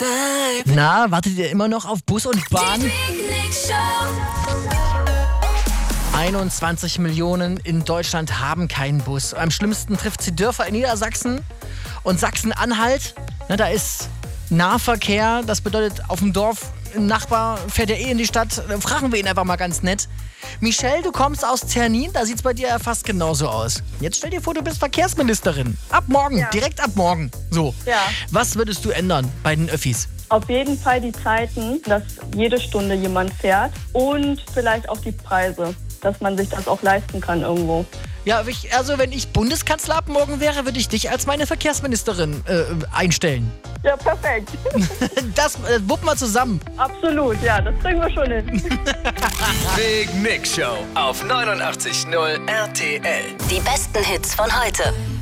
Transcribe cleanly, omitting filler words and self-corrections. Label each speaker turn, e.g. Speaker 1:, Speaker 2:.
Speaker 1: Na, wartet ihr immer noch auf Bus und Bahn?
Speaker 2: Die Big Nick Show.
Speaker 1: 21 Millionen in Deutschland haben keinen Bus. Am schlimmsten trifft sie Dörfer in Niedersachsen und Sachsen-Anhalt. Na, da ist Nahverkehr, das bedeutet auf dem Dorf, ein Nachbar fährt ja in die Stadt. Fragen wir ihn einfach mal ganz nett. Michelle, du kommst aus Zernin, da sieht's bei dir ja fast genauso aus. Jetzt stell dir vor, du bist Verkehrsministerin. Ab morgen, direkt ab morgen. So.
Speaker 3: Ja.
Speaker 1: Was würdest du ändern bei den Öffis?
Speaker 3: Auf jeden Fall die Zeiten, dass jede Stunde jemand fährt und vielleicht auch die Preise, dass man sich das auch leisten kann irgendwo.
Speaker 1: Ja, wenn ich Bundeskanzler ab morgen wäre, würde ich dich als meine Verkehrsministerin einstellen.
Speaker 3: Ja, perfekt.
Speaker 1: Das wuppen wir zusammen.
Speaker 3: Absolut, ja, das kriegen wir schon hin.
Speaker 4: Big Nick Show auf 89.0 RTL.
Speaker 2: Die besten Hits von heute.